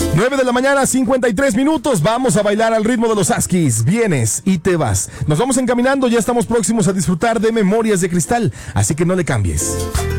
9 de la mañana, 53 minutos. Vamos a bailar al ritmo de los Askis. Vienes y te vas. Nos vamos encaminando, ya estamos próximos a disfrutar de Memorias de Cristal, así que no le cambies.